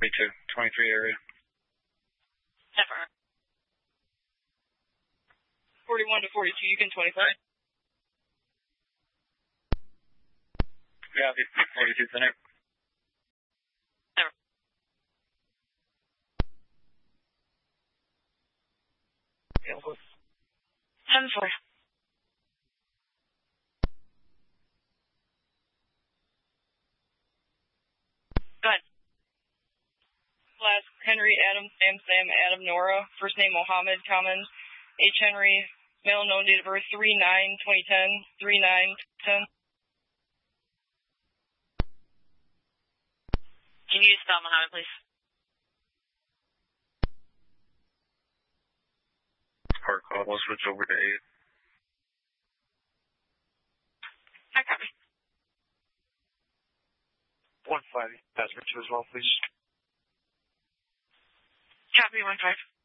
42, 23 area. Never. 41 to 42, you can 25. Yeah, 42 center. Never. Yeah, 7-4. Go ahead. Last, Henry, Adam, Sam, Adam, Nora. First name, Mohammed, common. H. Henry, male, known date of birth, 3/9/2010, 3/9/10. Can you spell Mohammed, please? Hard call. We'll switch over to 8. I copy. 1-5, passenger 2 as well, please. Copy 1-5.